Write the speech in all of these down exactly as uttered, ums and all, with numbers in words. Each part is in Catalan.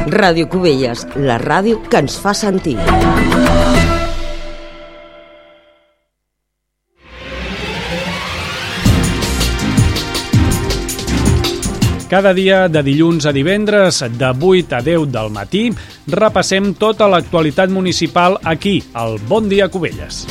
Ràdio Cubelles, la ràdio que ens fa sentir. Cada dia, de dilluns a divendres, de vuit a deu del matí, repassem tota l'actualitat municipal aquí, al Bon Dia Cubelles.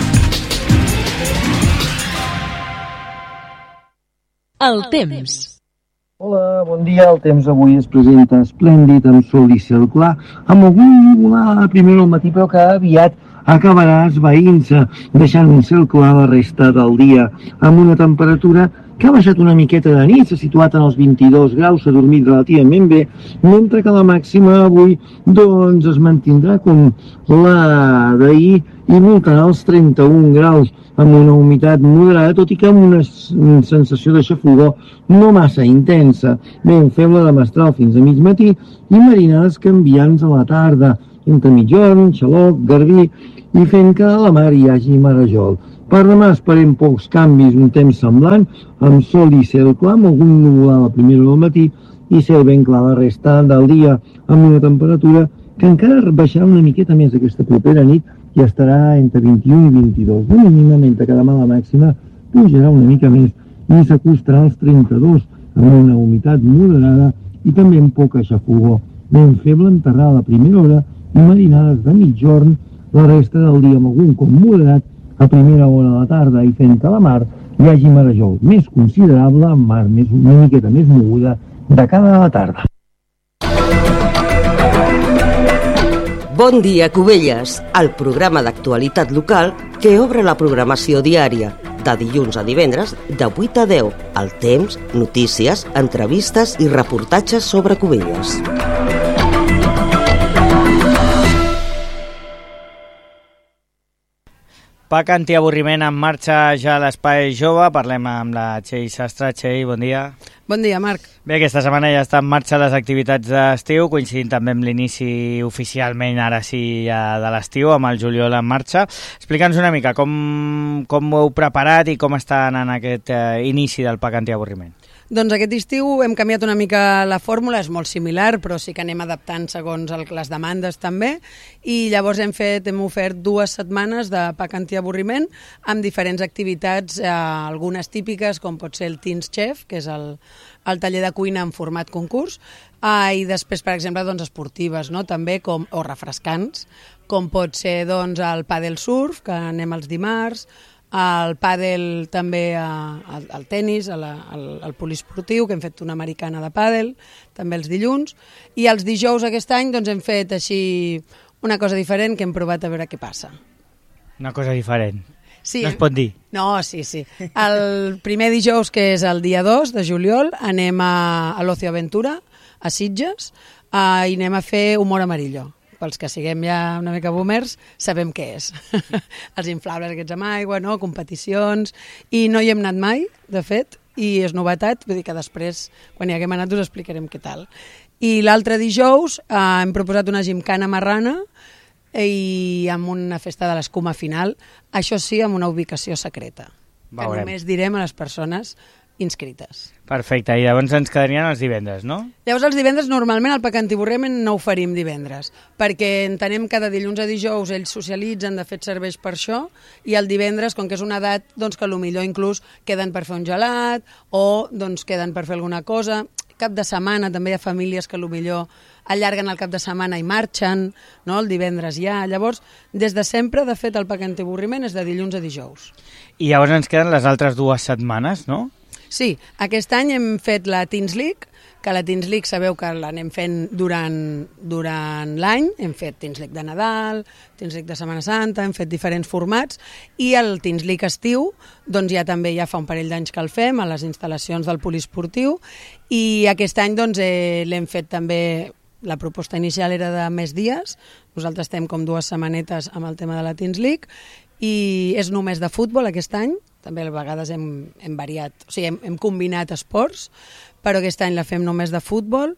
El temps. Hola, bon dia. El temps avui es presenta esplèndid, amb sol i cel clar, amb algun nuvolat a primera al matí, però que aviat acabarà esvaint-se, deixant un cel clar la resta del dia, amb una temperatura que ha baixat una miqueta de nit, s'ha situat en els vint-i-dos graus, s'ha dormit relativament bé, mentre que la màxima avui doncs es mantindrà com la d'ahir i voltarà els trenta-un graus, amb una humitat moderada, tot i que amb una sensació de xafogor no massa intensa, ben feble de mestral fins a mig matí i marinades canviants a la tarda, entre migjorn, xaloc, garbí, i fent que a la mar hi hagi marejol. Per demà esperem pocs canvis, un temps semblant, amb sol i cel clar, amb algun nuvolat a la primera del matí i cel ben clar la resta del dia, amb una temperatura que encara baixarà una miqueta més aquesta propera nit i estarà entre vint-i-un i vint-i-dos. De mínima, mentre que demà la màxima pujarà una mica més i s'acostarà als trenta-dos, amb una humitat moderada i també amb poca xafogor. Ben feble enterrada a la primera hora i marinades de mitjorn la resta del dia amb algun com moderat a primera hora de la tarda i fent que a la mar hi hagi marejol més considerable, amb mar més, una miqueta més moguda de cara a la tarda. Bon dia, Cubelles, el programa d'actualitat local que obre la programació diària, de dilluns a divendres, de vuit a deu, el temps, notícies, entrevistes i reportatges sobre Cubelles. P A C antiavorriment en marxa ja a l'Espai Jove. Parlem amb la Txell Sastre. Txell, bon dia. Bon dia, Marc. Bé, aquesta setmana ja estan en marxa les activitats d'estiu, coincidint també amb l'inici oficialment, ara sí, ja de l'estiu, amb el juliol en marxa. Explica'ns una mica com, com ho heu preparat i com està anant aquest eh, inici del P A C antiavorriment. Doncs aquest estiu hem canviat una mica la fórmula, és molt similar, però sí que anem adaptant segons el, les demandes també, i llavors hem fet, hem ofert dues setmanes de P A C antiavorriment amb diferents activitats, eh, algunes típiques, com pot ser el Teens Chef, que és el, el taller de cuina en format concurs, eh, i després, per exemple, doncs, esportives, no? També com, o refrescants, com pot ser doncs, el pàdel surf, que anem els dimarts, el pàdel també, el, el tenis, el, el, el poliesportiu, que hem fet una americana de pàdel, també els dilluns, i els dijous aquest any doncs, hem fet així una cosa diferent que hem provat a veure què passa. Una cosa diferent? Sí. No es pot dir? No, sí, sí. El primer dijous, que és el dia dos de juliol, anem a, a l'Ocio Aventura, a Sitges, uh, i anem a fer humor amarillo. Pels que siguem ja una mica boomers, sabem què és. Els inflables aquests amb aigua, no? Competicions, i no hi hem anat mai, de fet, i és novetat, vull dir que després, quan hi haguem anat, us explicarem què tal. I l'altre dijous eh, hem proposat una gimcana marrana i amb una festa de l'escuma final, això sí, amb una ubicació secreta, que Veurem. Només direm a les persones inscrites. Perfecte, i llavors ens quedarien els divendres, no? Llavors els divendres normalment el P A C antiavorriment no ho oferim divendres, perquè entenem que de dilluns a dijous ells socialitzen, de fet serveix per això, i el divendres, com que és una edat, doncs que potser inclús queden per fer un gelat o doncs queden per fer alguna cosa. Cap de setmana també hi ha famílies que potser allarguen el cap de setmana i marxen, no? El divendres ja. Llavors, des de sempre, de fet, el P A C antiavorriment és de dilluns a dijous. I llavors ens queden les altres dues setmanes, no? Sí, aquest any hem fet la Teens League, que la Teens League sabeu que l'anem fent durant, durant l'any, hem fet Teens League de Nadal, Teens League de Setmana Santa, hem fet diferents formats, i el Teens League estiu, doncs ja també ja fa un parell d'anys que el fem a les instal·lacions del poliesportiu, i aquest any doncs, eh, l'hem fet també, la proposta inicial era de més dies, nosaltres estem com dues setmanetes amb el tema de la Teens League, i és només de futbol aquest any, també a vegades hem, hem variat, o sigui, hem, hem combinat esports, però aquest any la fem només de futbol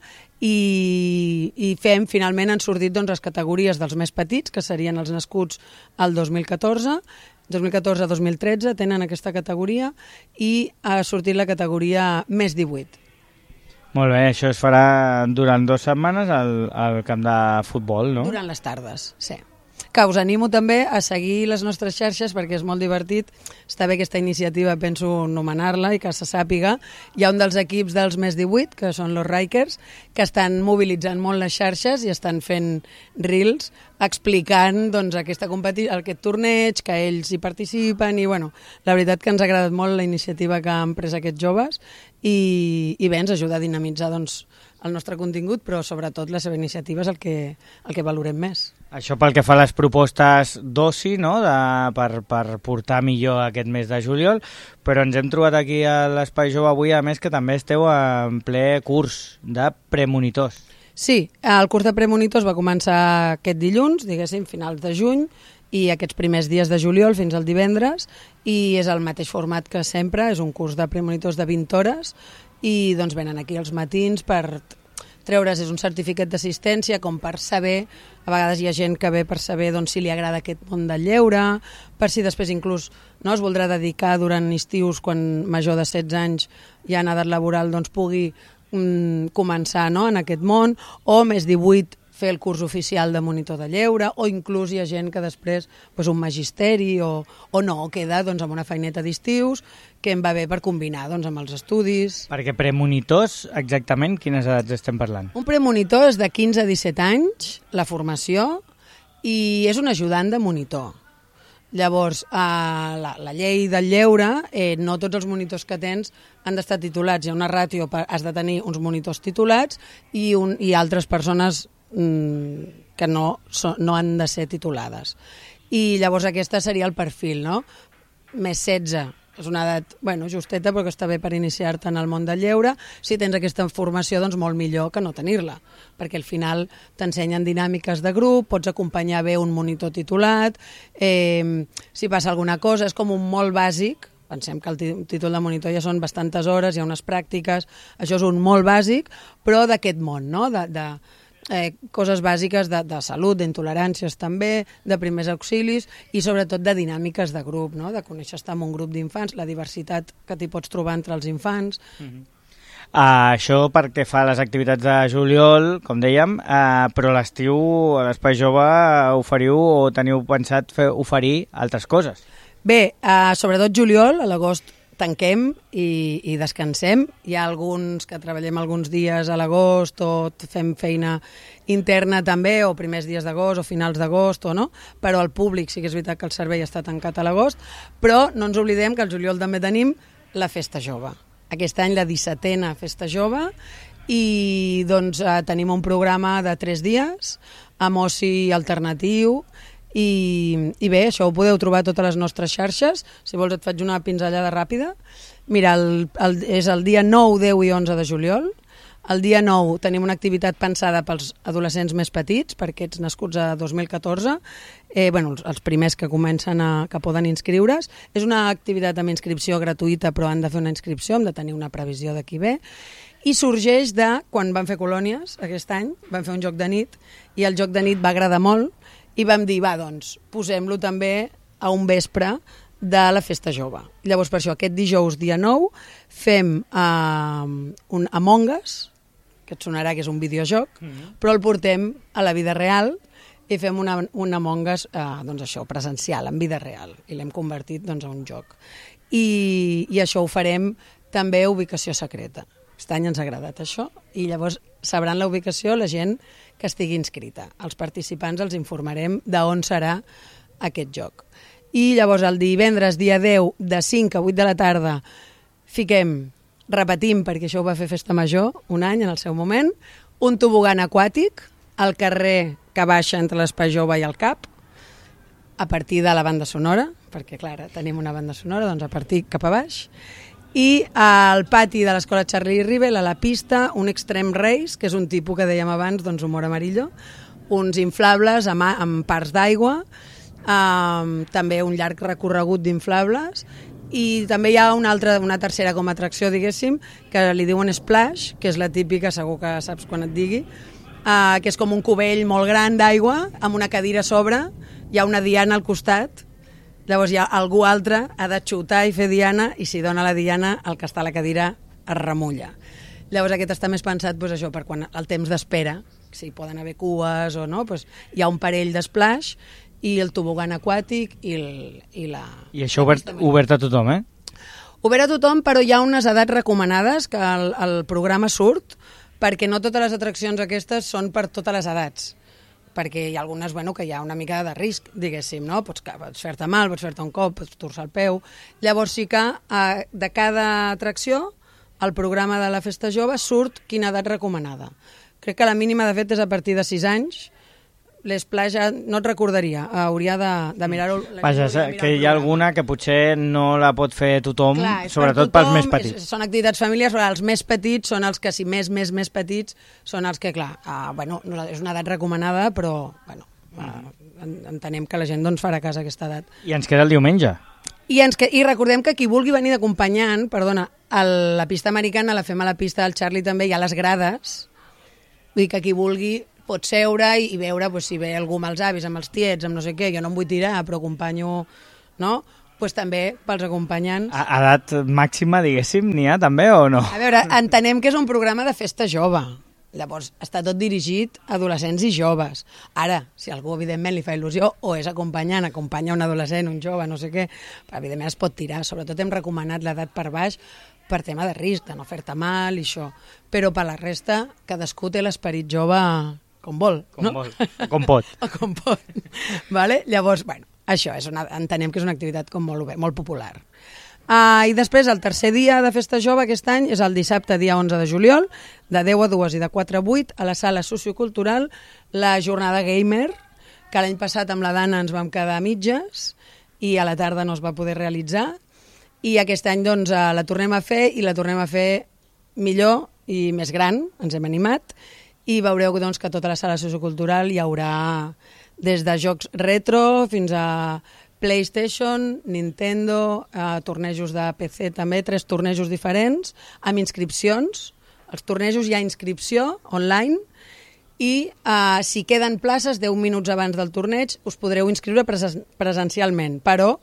i, i fem, finalment han sortit doncs, les categories dels més petits, que serien els nascuts al dos mil catorze, dos mil catorze a dos mil tretze tenen aquesta categoria i ha sortit la categoria més divuit. Molt bé, això es farà durant dues setmanes al, al camp de futbol, no? Durant les tardes, sí. Que us animo també a seguir les nostres xarxes perquè és molt divertit. Està bé aquesta iniciativa, penso nomenar-la i que se sàpiga. Hi ha un dels equips dels més divuit, que són los Rikers, que estan mobilitzant molt les xarxes i estan fent reels explicant doncs, aquesta competi- aquest torneig, que ells hi participen i bueno, la veritat que ens ha agradat molt la iniciativa que han pres aquests joves i, i bé, ens ajuda a dinamitzar doncs, el nostre contingut, però sobretot la seva iniciativa és el que, el que valorem més. Això pel que fa a les propostes d'oci, no? de, per, per portar millor aquest mes de juliol, però ens hem trobat aquí a l'Espai Jove avui, a més, que també esteu en ple curs de premonitors. Sí, el curs de premonitors va començar aquest dilluns, diguéssim, finals de juny, i aquests primers dies de juliol fins al divendres, i és el mateix format que sempre, és un curs de premonitors de vint hores, i doncs venen aquí als matins per treure's és un certificat d'assistència com per saber, a vegades hi ha gent que ve per saber doncs, si li agrada aquest món del lleure, per si després inclús no es voldrà dedicar durant estius quan major de setze anys ja en edat laboral doncs, pugui mm, començar no, en aquest món, o més divuit fer el curs oficial de monitor de lleure, o inclús hi ha gent que després doncs, un magisteri o, o no, o queda doncs, amb una feineta d'estius que em va bé per combinar doncs, amb els estudis. Perquè premonitors, exactament, quines edats estem parlant? Un premonitor és de quinze a disset anys, la formació, i és un ajudant de monitor. Llavors, eh, la, la llei del lleure, eh, no tots els monitors que tens han d'estar titulats. Hi ha una ràtio, per, has de tenir uns monitors titulats i, un, i altres persones mm, que no, so, no han de ser titulades. I llavors aquesta seria el perfil, no? Més setze. És una edat bueno, justeta, però que està bé per iniciar-te en el món del lleure. Si tens aquesta formació, doncs molt millor que no tenir-la, perquè al final t'ensenyen dinàmiques de grup, pots acompanyar bé un monitor titulat, eh, si passa alguna cosa, és com un molt bàsic, pensem que el títol de monitor ja són bastantes hores, hi ha unes pràctiques, això és un molt bàsic, però d'aquest món, no? de, de Eh, coses bàsiques de, de salut, d'intoleràncies també, de primers auxilis i sobretot de dinàmiques de grup, no? De conèixer estar en un grup d'infants, la diversitat que t'hi pots trobar entre els infants. Mm-hmm. Uh, això perquè fa les activitats de juliol, com dèiem, uh, però a l'estiu a l'Espai Jove oferiu o teniu pensat fer, oferir altres coses? Bé, uh, sobretot juliol, a l'agost tanquem i, i descansem. Hi ha alguns que treballem alguns dies a l'agost o fem feina interna també, o primers dies d'agost o finals d'agost, o no, però el públic sí que és veritat que el servei està tancat a l'agost, però no ens oblidem que al juliol també tenim la Festa Jove. Aquest any la dissetena Festa Jove i doncs eh, tenim un programa de tres dies amb oci alternatiu. I, i bé, això ho podeu trobar a totes les nostres xarxes. Si vols et faig una pinzellada ràpida. Mira, el, el, és el dia nou, deu i onze de juliol. El dia nou tenim una activitat pensada pels adolescents més petits, per aquests nascuts a dos mil catorze, eh, bueno, els, els primers que comencen a, que poden inscriure's. És una activitat amb inscripció gratuïta, però han de fer una inscripció, hem de tenir una previsió d'aquí ve. I sorgeix de, quan van fer colònies aquest any, van fer un joc de nit, i el joc de nit va agradar molt, i vam dir, va, doncs, posem-lo també a un vespre de la Festa Jove. Llavors, per això, aquest dijous, dia nou, fem uh, un Among Us, que et sonarà que és un videojoc, mm-hmm. però el portem a la vida real i fem una, un Among Us, uh, doncs això, presencial, en vida real, i l'hem convertit doncs, a un joc. I, I això ho farem també a ubicació secreta. Aquest any ens ha agradat això, i llavors sabran la ubicació la gent que estigui inscrita. Els participants els informarem d'on serà aquest joc. I llavors el divendres, dia deu, de cinc a vuit de la tarda, fiquem, repetim, perquè això ho va fer Festa Major un any en el seu moment, un tobogan aquàtic al carrer que baixa entre l'Espai Jove i el C A P, a partir de la banda sonora, perquè clar, tenim una banda sonora, doncs a partir cap a baix, i al pati de l'escola Charlie Rivel, a la pista, un Extreme Race, que és un tipus que dèiem abans, doncs humor amarillo, uns inflables amb, amb parts d'aigua, um, també un llarg recorregut d'inflables, i també hi ha una, altra, una tercera com a atracció, diguéssim, que li diuen Splash, que és la típica, segur que saps quan et digui, uh, que és com un cubell molt gran d'aigua, amb una cadira a sobre, hi ha una diana al costat. Llavors ja algú altre ha de xutar i fer diana, i si dona la diana el que està a la cadira es remulla. Llavors aquest està més pensat doncs, això, per quan el temps d'espera, si poden haver cues o no, doncs, hi ha un parell d'esplash i el tobogan aquàtic i, el, i la... I això obert, obert a tothom, eh? Obert a tothom, però hi ha unes edats recomanades que el, el programa surt, perquè no totes les atraccions aquestes són per totes les edats, perquè hi ha algunes bueno, que hi ha una mica de risc, diguéssim, no? Pots, pots fer-te mal, pots fer-te un cop, pots torçar el peu. Llavors sí que eh, de cada atracció, al programa de la Festa Jove surt quina edat recomanada. Crec que la mínima, de fet, és a partir de sis anys. L'esplà ja no et recordaria, hauria de, de mirar-ho. Vaja, que hi ha alguna que potser no la pot fer tothom, clar, sobretot per tothom, pels més petits. És, són activitats familiars, però els més petits són els que, si més, més, més petits, són els que, clar, uh, bueno, és una edat recomanada, però, bueno, uh, entenem que la gent doncs, farà cas a aquesta edat. I ens queda el diumenge. I, ens que, I recordem que qui vulgui venir d'acompanyant, perdona, a la pista americana, la fem a la pista del Charlie també, hi ha les grades, vull dir que qui vulgui pot seure i, i veure pues, si ve algú amb els avis, amb els tiets, amb no sé què, jo no em vull tirar, però acompanyo, no? Pues també pels acompanyants. A edat màxima, diguéssim, n'hi ha també o no? A veure, entenem que és un programa de festa jove. Llavors, està tot dirigit a adolescents i joves. Ara, si algú, evidentment, li fa il·lusió, o és acompanyant, acompanya un adolescent, un jove, no sé què, però, evidentment, es pot tirar. Sobretot hem recomanat l'edat per baix per tema de risc, de no fer-te mal i això. Però per la resta, cadascú té l'esperit jove com vol, com no? Vol. O com pot. O com pot. Vale? Llavors, bueno, això és una, entenem que és una activitat com molt, molt popular. Uh, I després, el tercer dia de Festa Jove aquest any és el dissabte, dia onze de juliol, de deu a dues i de quatre a vuit, a la sala sociocultural, la jornada gamer, que l'any passat amb la Dana ens vam quedar a mitges i a la tarda no es va poder realitzar. I aquest any doncs, la tornem a fer i la tornem a fer millor i més gran, ens hem animat, i veureu doncs, que a tota la sala sociocultural hi haurà des de jocs retro fins a PlayStation, Nintendo, eh, tornejos de P C també, tres tornejos diferents, amb inscripcions. Els tornejos hi ha inscripció online i eh, si queden places deu minuts abans del torneig us podreu inscriure pres presencialment, però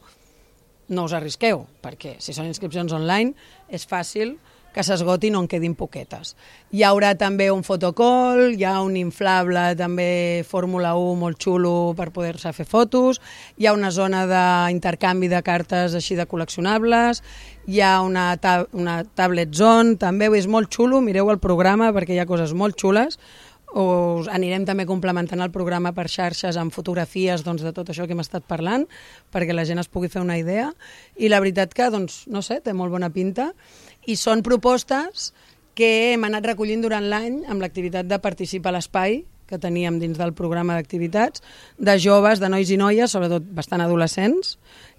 no us arrisqueu, perquè si són inscripcions online és fàcil que s'esgotin o en quedin poquetes. Hi haurà també un fotocall, hi ha un inflable també Fórmula u molt xulo per poder-se fer fotos, hi ha una zona d'intercanvi de cartes així de col·leccionables, hi ha una, ta una tablet zone, també és molt xulo, mireu el programa perquè hi ha coses molt xules, us anirem també complementant el programa per xarxes amb fotografies doncs, de tot això que hem estat parlant perquè la gent es pugui fer una idea i la veritat que, doncs, no sé, té molt bona pinta i són propostes que hem anat recollint durant l'any amb l'activitat de participar a l'espai que teníem dins del programa d'activitats de joves, de nois i noies, sobretot bastant adolescents,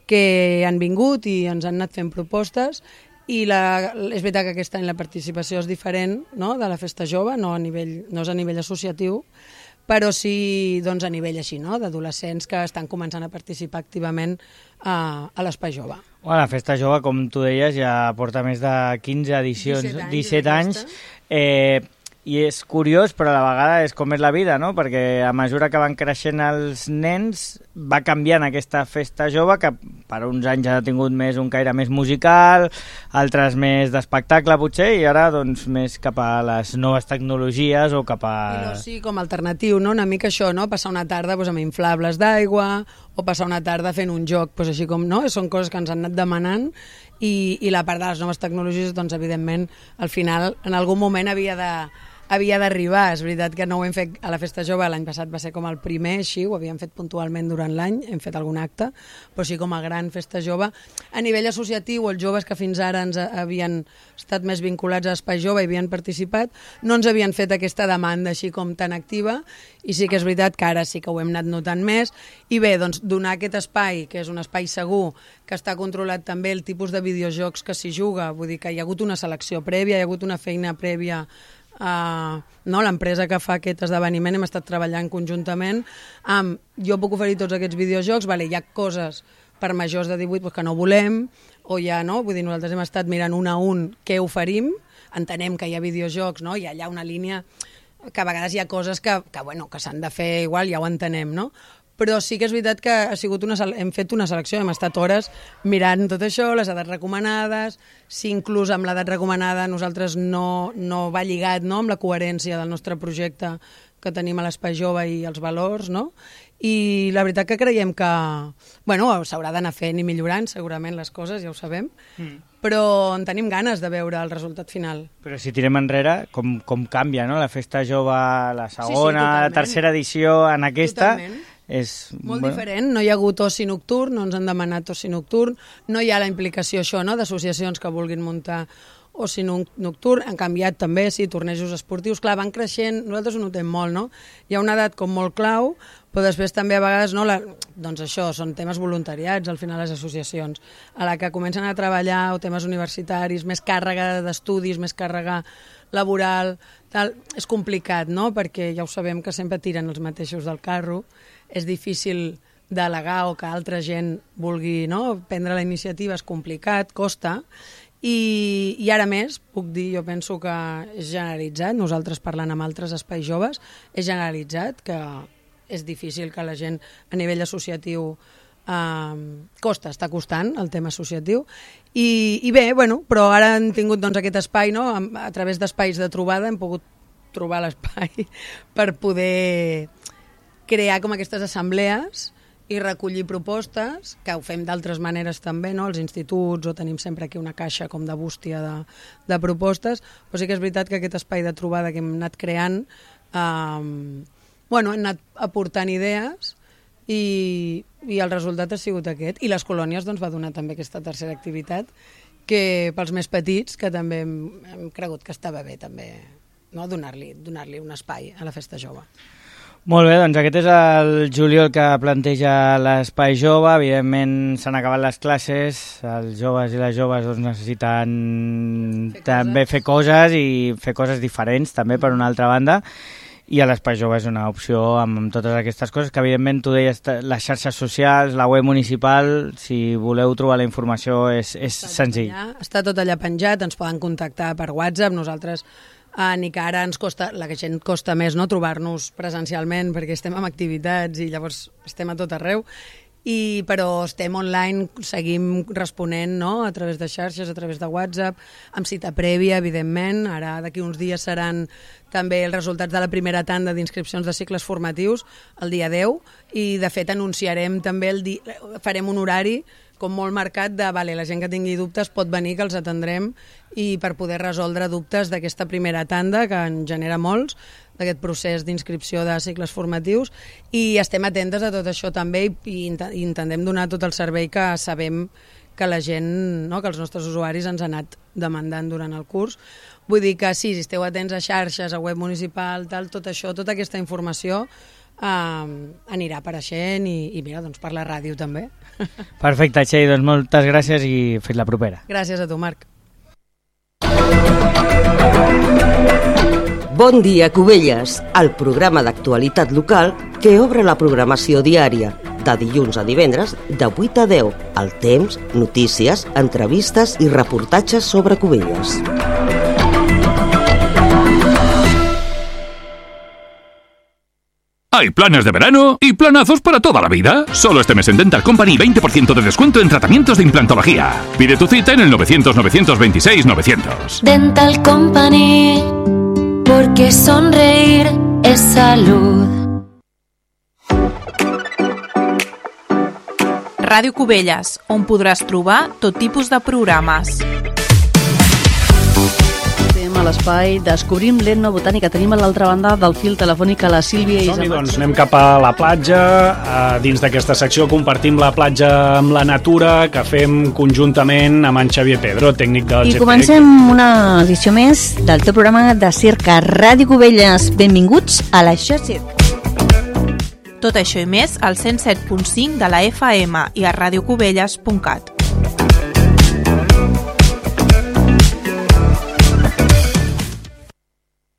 que han vingut i ens han anat fent propostes i la, és veritat que aquest any la participació és diferent, no?, de la Festa Jove, no, a nivell, no és a nivell associatiu, però sí doncs, a nivell així, no?, d'adolescents que estan començant a participar activament a, a l'Espai Jove. Bueno, la Festa Jove, com tu deies, ja porta més de quinze edicions, disset anys, disset anys eh, i és curiós, però a la vegada és com és la vida, no?, perquè a mesura que van creixent els nens va canviant aquesta Festa Jove, que per uns anys ha tingut més un caire més musical, altres més d'espectacle potser, i ara doncs més cap a les noves tecnologies o cap a... I no, sí, com a alternatiu, no?, una mica això, no?, passar una tarda doncs, amb inflables d'aigua o passar una tarda fent un joc, doncs, així com, no?, són coses que ens han anat demanant i, i la part de les noves tecnologies, doncs evidentment, al final, en algun moment havia de havia d'arribar. És veritat que no ho hem fet a la Festa Jove, l'any passat va ser com el primer, així, ho havíem fet puntualment durant l'any, hem fet algun acte, però sí com a gran Festa Jove. A nivell associatiu, els joves que fins ara ens havien estat més vinculats a Espai Jove i havien participat, no ens havien fet aquesta demanda així com tan activa, i sí que és veritat que ara sí que ho hem anat notant més, i bé, doncs donar aquest espai, que és un espai segur, que està controlat també el tipus de videojocs que s'hi juga, vull dir que hi ha hagut una selecció prèvia, hi ha hagut una feina prèvia. Uh, no, l'empresa que fa aquest esdeveniment hem estat treballant conjuntament amb, jo puc oferir tots aquests videojocs, vale, hi ha coses per majors de divuit pues, que no volem, o ja no, vull dir, nosaltres hem estat mirant un a un què oferim, entenem que hi ha videojocs, no? Hi ha allà una línia que a vegades hi ha coses que, que, bueno, que s'han de fer igual, ja ho entenem, no? però sí que és veritat que ha sigut una, hem fet una selecció, hem estat hores mirant tot això, les edats recomanades, si inclús amb l'edat recomanada nosaltres no, no va lligat, no?, amb la coherència del nostre projecte que tenim a l'Espai Jove i els valors, no? I la veritat que creiem que, bueno, s'haurà d'anar fent i millorant segurament les coses, ja ho sabem, mm. però en tenim ganes de veure el resultat final. Però si tirem enrere, com, com canvia, no?, la Festa Jove, la segona, sí, sí, la tercera edició en aquesta... Totalment. És molt bueno. diferent, no hi ha hagut oci nocturn, no ens han demanat oci nocturn, no hi ha la implicació això, no?, d'associacions que vulguin muntar oci nocturn, han canviat també, sí, tornejos esportius, clar, van creixent, nosaltres ho notem molt, no? Hi ha una edat com molt clau, però després també a vegades, no, la, doncs això, són temes voluntariats, al final les associacions, a la que comencen a treballar o temes universitaris, més càrrega d'estudis, més càrrega laboral, tal, és complicat, no?, perquè ja ho sabem que sempre tiren els mateixos del carro, és difícil delegar o que altra gent vulgui, no?, prendre la iniciativa, és complicat, costa, i, i ara més, puc dir, jo penso que és generalitzat, nosaltres parlant amb altres espais joves, és generalitzat, que és difícil que la gent a nivell associatiu eh, costa, està costant el tema associatiu, i, i bé, bueno, però ara hem tingut doncs, aquest espai, no?, a, a través d'espais de trobada hem pogut trobar l'espai per poder crear com aquestes assemblees i recollir propostes, que ho fem d'altres maneres també, no?, als instituts, o tenim sempre aquí una caixa com de bústia de, de propostes, però sí que és veritat que aquest espai de trobada que hem anat creant, eh, bueno, hem anat aportant idees i, i el resultat ha sigut aquest. I les colònies doncs, va donar també aquesta tercera activitat, que pels més petits, que també hem, hem cregut que estava bé també, no?, donar-li donar-li un espai a la Festa Jove. Molt bé, doncs aquest és el juliol que planteja l'Espai Jove. Evidentment s'han acabat les classes, els joves i les joves doncs, necessiten fer també coses. fer coses i fer coses diferents també per una altra banda, i l'Espai Jove és una opció amb, amb totes aquestes coses que evidentment tu deies, les xarxes socials, la web municipal, si voleu trobar la informació és, és està senzill. Allà, està tot allà penjat, ens poden contactar per WhatsApp, nosaltres Uh, ni que ara ens costa, la que gent costa més, no?, trobar-nos presencialment perquè estem en activitats i llavors estem a tot arreu, i, però estem online, seguim responent, no?, a través de xarxes, a través de WhatsApp, amb cita prèvia, evidentment. Ara d'aquí uns dies seran també els resultats de la primera tanda d'inscripcions de cicles formatius el dia deu, i de fet anunciarem també, el di... farem un horari com molt marcat de, vale, la gent que tingui dubtes pot venir, que els atendrem, i per poder resoldre dubtes d'aquesta primera tanda, que en genera molts, d'aquest procés d'inscripció de cicles formatius, i estem atentes a tot això també, i intentem donar tot el servei que sabem que la gent, no?, que els nostres usuaris ens han anat demandant durant el curs. Vull dir que sí, si esteu atents a xarxes, a web municipal, tal, tot això, tota aquesta informació Uh, anirà apareixent i, i mira, doncs per la ràdio també. Perfecte, Txell, doncs moltes gràcies i fins la propera. Gràcies a tu, Marc. Bon dia, Cubelles, el programa d'actualitat local que obre la programació diària de dilluns a divendres de vuit a deu. El temps, notícies, entrevistes i reportatges sobre Cubelles. Hay planes de verano y planazos para toda la vida. Solo este mes en Dental Company veinte por ciento de descuento en tratamientos de implantología. Pide tu cita en el novecientos novecientos veintiséis novecientos. Dental Company, porque sonreír es salud. Ràdio Cubelles, on podràs trobar tot tipus de programes. A l'espai Descobrim l'etnobotànica. Tenim a l'altra banda del fil telefònic a la Sílvia Som-hi, doncs anem cap a la platja. Dins d'aquesta secció compartim la platja amb la natura, que fem conjuntament amb en Xavier Pedro, tècnic del G P E C. I comencem una edició més del teu programa de Cerca Ràdio Cubelles. Benvinguts a la xarxa. Tot això i més al cent set punt cinc de la F M i a radiocubelles punt cat.